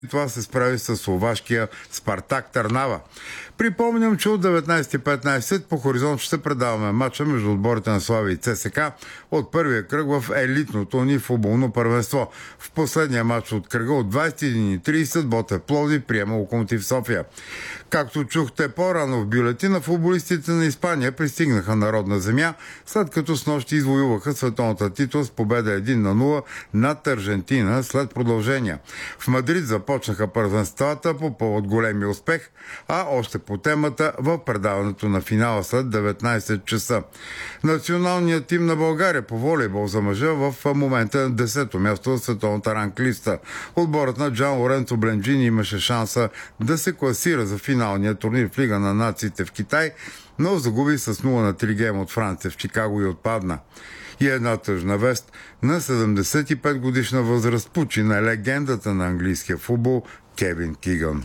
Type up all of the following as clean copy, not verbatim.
Това се справи с словашкия Спартак Търнава. Припомням, че от 19.15 по Хоризонт ще предаваме матча между отборите на Славия и ЦСКА от първия кръг в елитното ни футболно първенство. В последния матч от кръга от 21.30 Ботев Пловдив приема Локомотив София. Както чухте по-рано в бюлетина, футболистите на Испания пристигнаха на родна земя, след като снощи извоюваха световната титла с победа 1-0 над Аржентина след продължения. В Мадрид започнаха първенствата по повод големия успех, а още по темата в предаването на финала след 19 часа. Националният тим на България по волейбол за мъжа в момента на 10-то място в световната ранглиста. Отборът на Джан Лоренцо Бленджини имаше шанса да се класира за финалния турнир в Лига на нациите в Китай, но загуби с 0-3 гейма от Франция в Чикаго и отпадна. И една тъжна вест: на 75 годишна възраст почина легендата на английския футбол Кевин Кигън.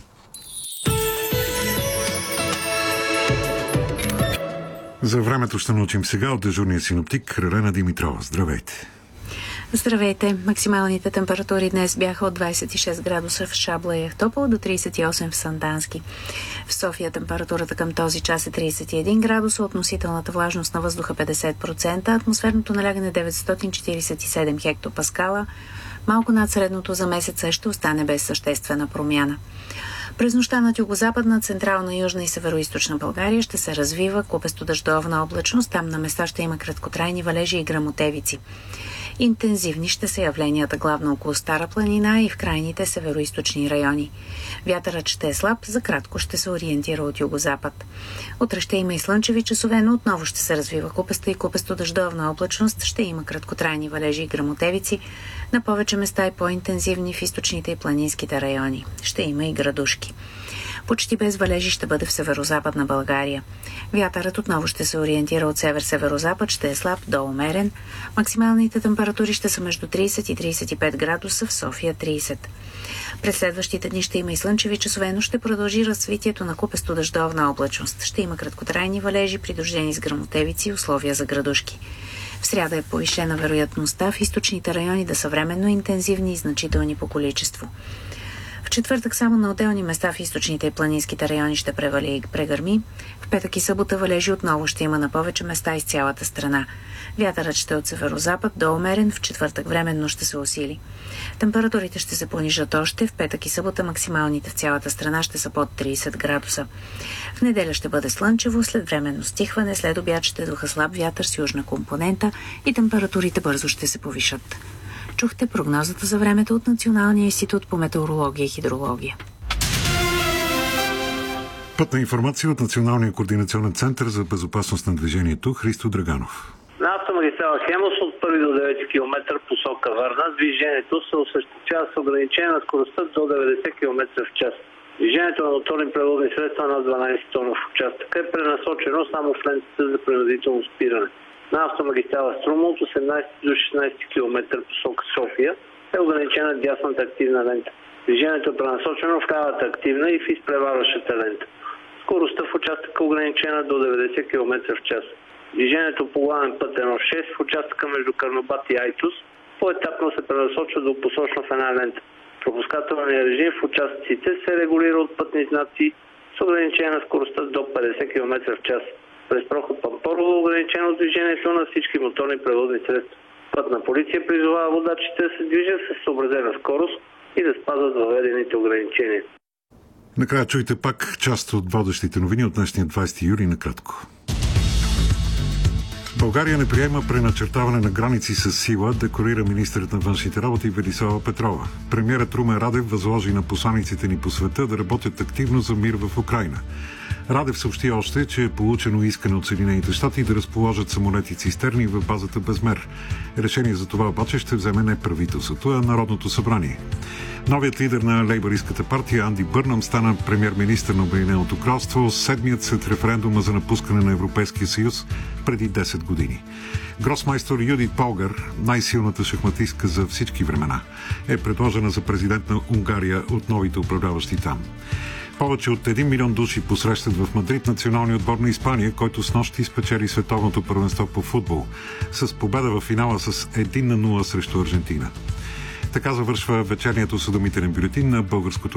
За времето ще научим сега от дежурния синоптик Ралена Димитрова. Здравейте! Здравейте! Максималните температури днес бяха от 26 градуса в Шабла и Ахтопол до 38 в Сандански. В София температурата към този час е 31 градуса, относителната влажност на въздуха 50%, атмосферното налягане 947 хектопаскала, малко над средното за месеца, ще остане без съществена промяна. През нощта над югозападна, централна, южна и североизточна България ще се развива купесто дъждовна облачност. Там на места ще има краткотрайни валежи и гръмотевици. Интензивни ще са явленията главно около Стара планина и в крайните североизточни райони. Вятърът ще е слаб, за кратко ще се ориентира от югозапад. Утре ще има и слънчеви часове, но отново ще се развива купеста и купесто дъждовна облачност. Ще има краткотрайни валежи и гръмотевици, на повече места и по-интензивни в източните и планинските райони. Ще има и градушки. Почти без валежи ще бъде в северозападна България. Вятърът отново ще се ориентира от север-северозапад, ще е слаб до умерен. Максималните температури ще са между 30 и 35 градуса, в София 30. През следващите дни ще има и слънчеви часове, но ще продължи развитието на купесто дъждовна облачност. Ще има краткотрайни валежи, придружени с гръмотевици и условия за градушки. В сряда е повишена вероятността в източните райони да са временно интензивни и значителни по количество. В четвъртък само на отделни места в източните и планинските райони ще превали и прегърми. В петък и събота валежи отново ще има на повече места из цялата страна. Вятърът ще е от северозапад до умерен, в четвъртък временно ще се усили. Температурите ще се понижат още. В петък и събота максималните в цялата страна ще са под 30 градуса. В неделя ще бъде слънчево, след временно стихване, след обяд ще духа слаб вятър с южна компонента и температурите бързо ще се повишат. Чухте прогнозата за времето от Националния институт по метеорология и хидрология. Пътна информация от Националния координационен център за безопасност на движението. Христо Драганов. На автомагистрала Хемус от 1 до 9 км посока Варна движението се осъществява с ограничение на скоростта до 90 км в час. Движението на моторни превозни средства над 12 тонов участък е пренасочено само в лентата за принудително спиране. На автомагистрала Струма от 18 до 16 км посока София е ограничена дясната активна лента. Движението е пренасочено в лявата активна и в изпреварващата лента. Скоростта в участъка е ограничена до 90 км в час. Движението по главен път 1.6 в участъка между Карнобат и Айтос поетапно се пренасочва до посочно в една лента. Пропускателният режим в участъците се регулира от пътни знаци с ограничение на скоростта до 50 км в час. През проход Пампорово ограничено движението на всички моторни превозни средства. Пътна полиция призовава водачите да се движат с съобразена скорост и да спазват въведените ограничения. Накрая чуйте пак част от водещите новини от днешния 20 юли накратко. България не приема преначертаване на граници с сила, декларира министърът на външните работи Велислава Петрова. Премиерът Румен Радев възложи на посланиците ни по света да работят активно за мир в Украйна. Радев съобщи още, че е получено искане от Съединените щати да разположат самолети цистерни в базата Безмер. Решение за това обаче ще вземе не правителството, а Народното събрание. Новият лидер на лейбористската партия Анди Бърнам стана премиер-министър на Обединеното кралство, седмият след референдума за напускане на Европейския съюз преди 10 години. Гросмайстор Юдит Полгар, най-силната шахматистка за всички времена, е предложена за президент на Унгария от новите управляващи там. Повече от 1 милион души посрещат в Мадрид националния отбор на Испания, който снощи спечели световното първенство по футбол с победа в финала с 1-0 срещу Аржентина. Така завършва вечерният осведомителен бюлетин на Българското